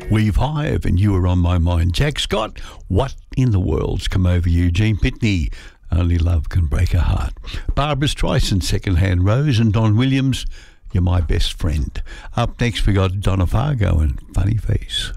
Weave Hive, and You Were On My Mind. Jack Scott, What in the World's Come Over You? Gene Pitney, Only Love Can Break a Heart. Barbara Streisand, Secondhand Rose, and Don Williams, You're My Best Friend. Up next we got Donna Fargo and Funny Face.